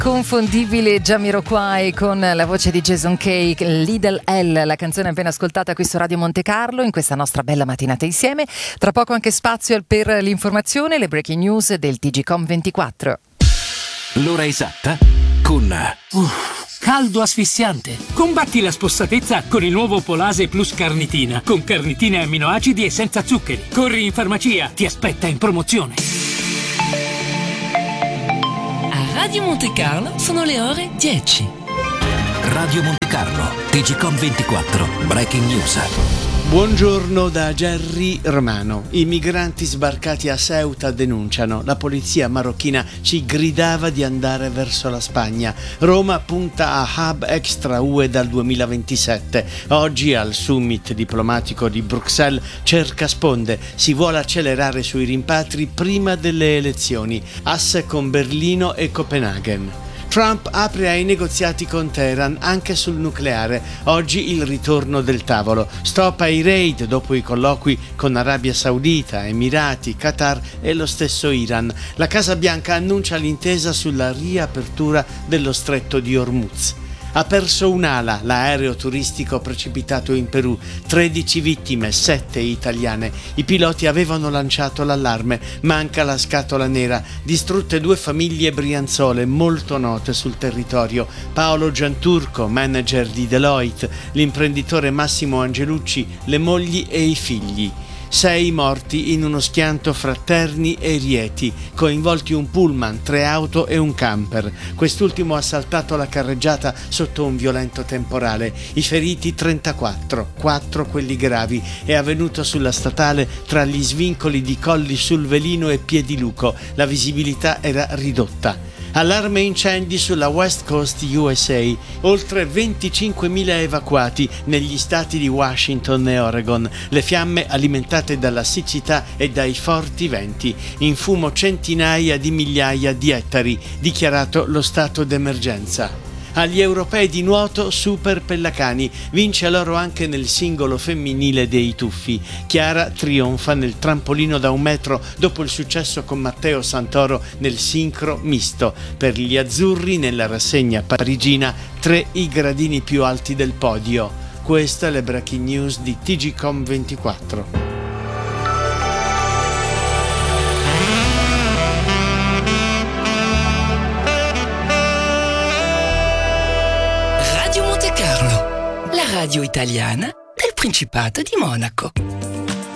l'inconfondibile Jamiroquai con la voce di Jason Kay, Little L, la canzone appena ascoltata qui su Radio Monte Carlo in questa nostra bella mattinata insieme. Tra poco anche spazio per l'informazione, le breaking news del TGcom 24. L'ora esatta con caldo asfissiante. Combatti la spossatezza con il nuovo Polase Plus Carnitina, con carnitine e amminoacidi e senza zuccheri. Corri in farmacia, ti aspetta in promozione. A Radio Monte Carlo sono le ore 10. Radio Monte Carlo, TGcom 24, breaking news. Buongiorno da Gerry Romano. I migranti sbarcati a Ceuta denunciano. La polizia marocchina ci gridava di andare verso la Spagna. Roma punta a hub extra UE dal 2027. Oggi al summit diplomatico di Bruxelles cerca sponde. Si vuole accelerare sui rimpatri prima delle elezioni. Asse con Berlino e Copenaghen. Trump apre ai negoziati con Teheran anche sul nucleare. Oggi il ritorno del tavolo. Stop ai raid dopo i colloqui con Arabia Saudita, Emirati, Qatar e lo stesso Iran. La Casa Bianca annuncia l'intesa sulla riapertura dello stretto di Hormuz. Ha perso un'ala l'aereo turistico precipitato in Perù, 13 vittime, 7 italiane. I piloti avevano lanciato l'allarme, manca la scatola nera, distrutte 2 famiglie brianzole molto note sul territorio. Paolo Gianturco, manager di Deloitte, l'imprenditore Massimo Angelucci, le mogli e i figli. 6 morti in uno schianto fra Terni e Rieti, coinvolti un pullman, 3 auto e un camper. Quest'ultimo ha saltato la carreggiata sotto un violento temporale. I feriti 34, 4 quelli gravi. È avvenuto sulla statale tra gli svincoli di Colli sul Velino e Piediluco. La visibilità era ridotta. Allarme incendi sulla West Coast USA, oltre 25.000 evacuati negli stati di Washington e Oregon, le fiamme alimentate dalla siccità e dai forti venti, in fumo centinaia di migliaia di ettari, dichiarato lo stato d'emergenza. Agli europei di nuoto Super Pellacani, vince l'oro anche nel singolo femminile dei tuffi. Chiara trionfa nel trampolino da 1 metro dopo il successo con Matteo Santoro nel sincro misto. Per gli azzurri nella rassegna parigina 3 i gradini più alti del podio. Questa è le breaking news di TGcom 24. Radio Monte Carlo, la radio italiana del Principato di Monaco.